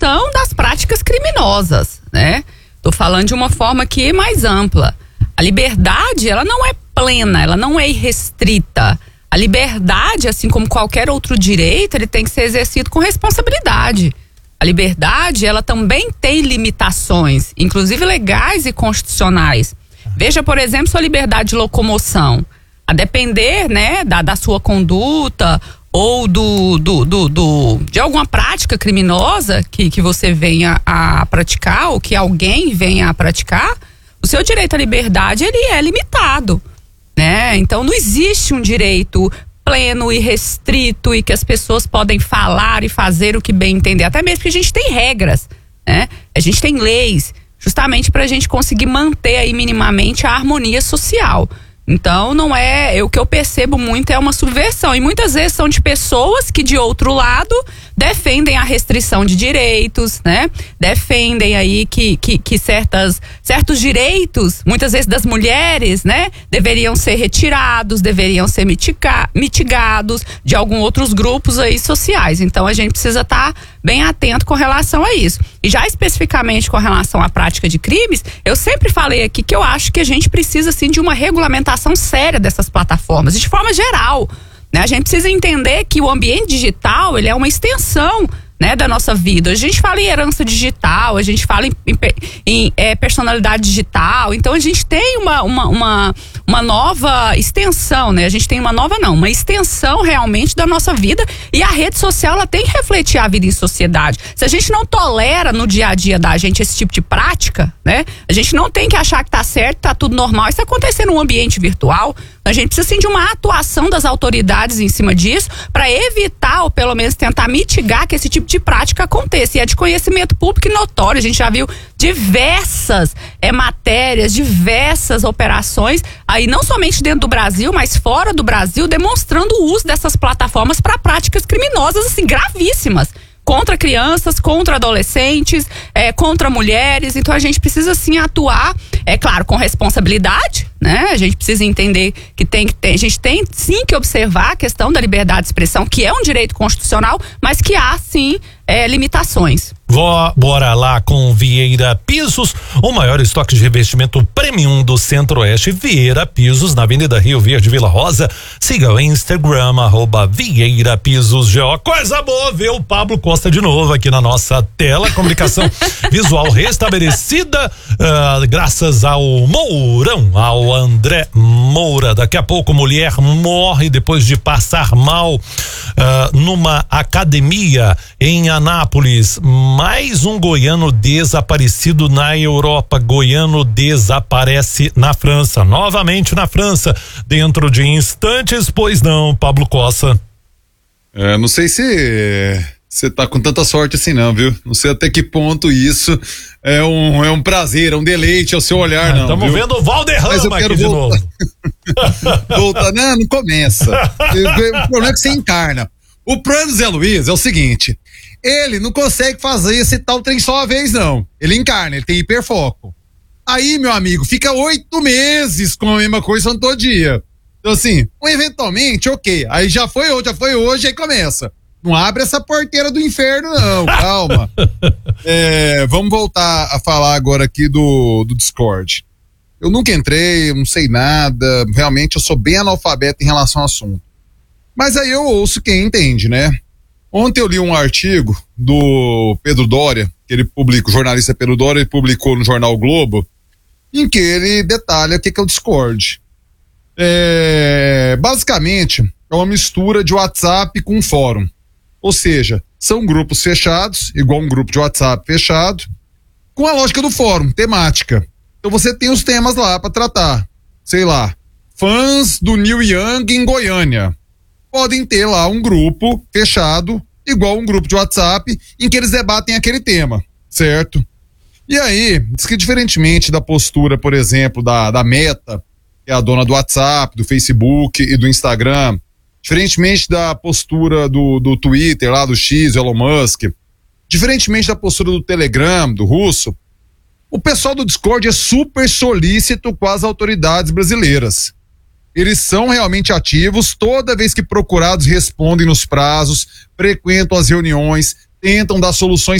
questão das práticas criminosas, né? Tô falando de uma forma aqui mais ampla. A liberdade, ela não é plena, ela não é irrestrita. A liberdade, assim como qualquer outro direito, ele tem que ser exercido com responsabilidade. A liberdade, ela também tem limitações, inclusive legais e constitucionais. Veja, por exemplo, sua liberdade de locomoção. A depender, né, da sua conduta ou de alguma prática criminosa que você venha a praticar ou que alguém venha a praticar, o seu direito à liberdade, ele é limitado, né? Então não existe um direito pleno e restrito e que as pessoas podem falar e fazer o que bem entender, até mesmo porque a gente tem regras, né? A gente tem leis, justamente para a gente conseguir manter aí minimamente a harmonia social. Então não é, o que eu percebo muito é uma subversão, e muitas vezes são de pessoas que de outro lado defendem a restrição de direitos, né? Defendem aí que certos direitos, muitas vezes das mulheres, né? Deveriam ser retirados, deveriam ser mitigados de alguns outros grupos aí sociais. Então a gente precisa estar bem atento com relação a isso. E já especificamente com relação à prática de crimes, eu sempre falei aqui que eu acho que a gente precisa sim de uma regulamentação séria dessas plataformas, de forma geral, né? A gente precisa entender que o ambiente digital, ele é uma extensão, né, da nossa vida. A gente fala em herança digital, a gente fala em personalidade digital. Então a gente tem uma nova extensão, né? A gente tem uma extensão realmente da nossa vida, e a rede social, ela tem que refletir a vida em sociedade. Se a gente não tolera no dia a dia da gente esse tipo de prática, né? A gente não tem que achar que tá certo, tá tudo normal. Isso acontecer num ambiente virtual. A gente precisa sim de uma atuação das autoridades em cima disso para evitar, ou pelo menos tentar mitigar que esse tipo de prática aconteça. E é de conhecimento público e notório. A gente já viu diversas matérias, diversas operações, aí não somente dentro do Brasil, mas fora do Brasil, demonstrando o uso dessas plataformas para práticas criminosas, assim, gravíssimas. Contra crianças, contra adolescentes, contra mulheres. Então a gente precisa sim atuar, é claro, com responsabilidade, né? A gente precisa entender que a gente tem sim que observar a questão da liberdade de expressão, que é um direito constitucional, mas que há sim limitações. Bora lá com Vieira Pisos, o maior estoque de revestimento premium do Centro-Oeste. Vieira Pisos, na Avenida Rio Verde, Vila Rosa. Siga o Instagram, @Vieira Pisos GO. Coisa boa ver o Pablo Costa de novo aqui na nossa tela. Comunicação visual restabelecida, graças ao Mourão, ao André Moura. Daqui a pouco, mulher morre depois de passar mal numa academia em Anápolis. Mais um goiano desaparecido na Europa. Goiano desaparece na França, novamente na França, dentro de instantes, pois não, Pablo Costa? Não sei se você tá com tanta sorte assim não, viu? Não sei até que ponto isso é um prazer, é um deleite ao seu olhar, não. Estamos vendo o Valderrama aqui de novo. Voltar, não começa. O problema é que você encarna. O plano do Zé Luiz é o seguinte: ele não consegue fazer esse tal trem só uma vez, não. Ele encarna, ele tem hiperfoco. Aí, meu amigo, fica 8 meses com a mesma coisa todo dia. Então, assim, eventualmente, ok. Aí já foi hoje, aí começa. Não abre essa porteira do inferno, não, calma. Vamos voltar a falar agora aqui do Discord. Eu nunca entrei, eu não sei nada, realmente eu sou bem analfabeto em relação ao assunto. Mas aí eu ouço quem entende, né? Ontem eu li um artigo do Pedro Doria, que ele publica, o jornalista Pedro Doria, ele publicou no jornal o Globo, em que ele detalha o que é o Discord. Basicamente, é uma mistura de WhatsApp com um fórum. Ou seja, são grupos fechados, igual um grupo de WhatsApp fechado, com a lógica do fórum, temática. Então você tem os temas lá para tratar. Sei lá, fãs do Neil Young em Goiânia podem ter lá um grupo fechado, igual um grupo de WhatsApp, em que eles debatem aquele tema, certo? E aí, diz que diferentemente da postura, por exemplo, da Meta, que é a dona do WhatsApp, do Facebook e do Instagram, diferentemente da postura do Twitter, lá do X, Elon Musk, diferentemente da postura do Telegram, do russo, o pessoal do Discord é super solícito com as autoridades brasileiras. Eles são realmente ativos, toda vez que procurados respondem nos prazos, frequentam as reuniões, tentam dar soluções